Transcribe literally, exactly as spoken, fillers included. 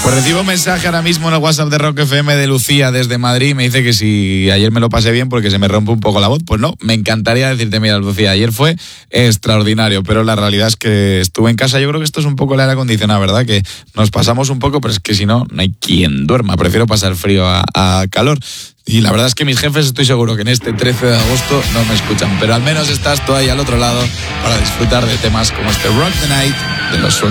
Pues recibo un mensaje ahora mismo en el WhatsApp de Rock F M de Lucía desde Madrid. Me dice que si ayer me lo pasé bien porque se me rompe un poco la voz. Pues no, me encantaría decirte, mira, Lucía, ayer fue extraordinario, pero la realidad es que estuve en casa. Yo creo que esto es un poco el aire acondicionado, ¿verdad? Que nos pasamos un poco, pero es que si no, no hay quien duerma. Prefiero pasar frío a, a calor. Y la verdad es que mis jefes estoy seguro que en este trece de agosto no me escuchan, pero al menos estás tú ahí al otro lado para disfrutar de temas como este Rock the Night de los Sueños.